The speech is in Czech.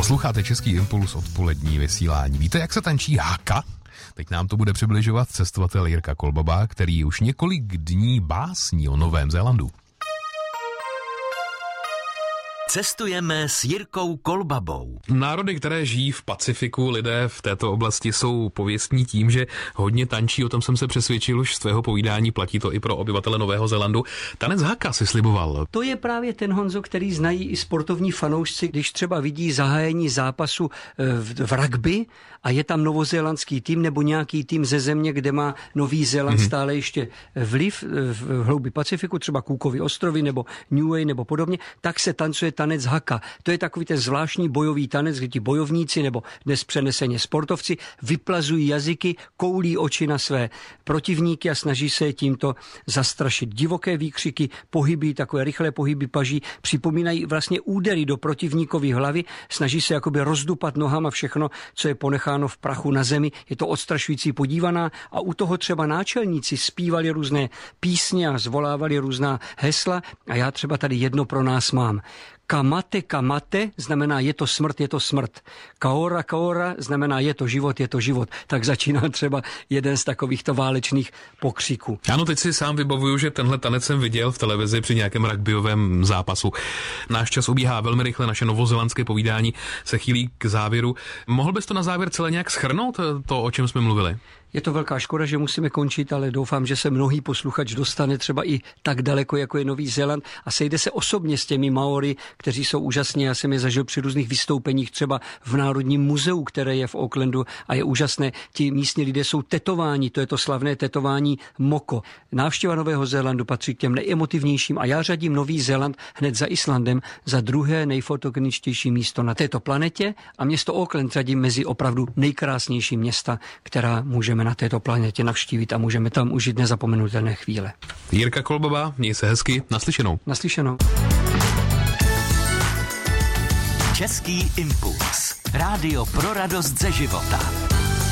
Posloucháte Český impuls, odpolední vysílání. Víte, jak se tančí haka? Teď nám to bude přibližovat cestovatel Jirka Kolbaba, který už několik dní básní o Novém Zélandu. Cestujeme s Jirkou Kolbabou. Národy, které žijí v Pacifiku, lidé v této oblasti jsou pověstní tím, že hodně tančí, o tom jsem se přesvědčil už z tvého povídání, platí to i pro obyvatele Nového Zélandu. Tanec haka si sliboval. To je právě ten, Honzo, který znají i sportovní fanoušci, když třeba vidí zahájení zápasu v rugby a je tam novozélandský tým nebo nějaký tým ze země, kde má Nový Zéland stále ještě vliv v hloubi Pacifiku, třeba Cookovy ostrovy nebo Niue nebo podobně, tak se tancuje tanec haka. To je takový ten zvláštní bojový tanec, kde ti bojovníci nebo dnes přeneseně sportovci vyplazují jazyky, koulí oči na své protivníky a snaží se tímto zastrašit. Divoké výkřiky, pohyby, takové rychlé pohyby paží připomínají vlastně údery do protivníkovy hlavy, snaží se jakoby rozdupat nohama všechno, co je ponecháno v prachu na zemi. Je to odstrašující podívaná a u toho třeba náčelníci zpívali různé písně a zvolávali různá hesla a já třeba tady jedno pro nás mám. Kamate, kamate znamená je to smrt, je to smrt. Kaora, kaora znamená je to život, je to život. Tak začíná třeba jeden z takovýchto válečných pokřiků. Ano, teď si sám vybavuju, že tenhle tanec jsem viděl v televizi při nějakém rugbyovém zápasu. Náš čas ubíhá velmi rychle, naše novozélandské povídání se chýlí k závěru. Mohl bys to na závěr celé nějak shrnout, to, o čem jsme mluvili? Je to velká škoda, že musíme končit, ale doufám, že se mnohý posluchač dostane třeba i tak daleko, jako je Nový Zéland a sejde se osobně s těmi Maory, kteří jsou úžasní. Já jsem je zažil při různých vystoupeních, třeba v Národním muzeu, které je v Aucklandu a je úžasné. Ti místní lidé jsou tetováni, to je to slavné tetování Moko. Návštěva Nového Zélandu patří k těm nejemotivnějším a já řadím Nový Zéland hned za Islandem za druhé nejfotogeničtější místo na této planetě a město Auckland řadím mezi opravdu nejkrásnější města, která můžeme na této planetě navštívit a můžeme tam užít nezapomenutelné chvíle. Jirka Kolbaba, měj se hezky, naslyšenou. Naslyšenou. Český impuls. Rádio pro radost ze života.